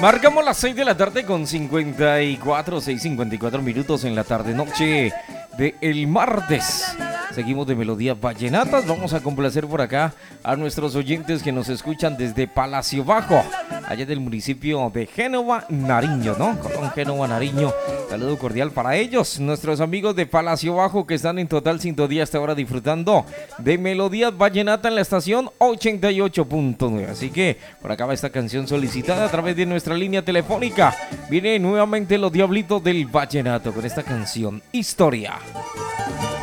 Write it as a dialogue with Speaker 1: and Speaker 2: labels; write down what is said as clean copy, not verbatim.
Speaker 1: Marcamos las 6 de la tarde con 6:54 minutos en la tarde-noche de el martes. Seguimos de melodías vallenatas. Vamos a complacer por acá a nuestros oyentes que nos escuchan desde Palacio Bajo, allá del municipio de Génova, Nariño, ¿no? Colón, Génova, Nariño. Saludo cordial para ellos, nuestros amigos de Palacio Bajo que están en total sintonía hasta ahora disfrutando de melodías vallenatas en la estación 88.9. Así que por acá va esta canción solicitada a través de nuestra línea telefónica. Viene nuevamente los Diablitos del Vallenato con esta canción, Historia.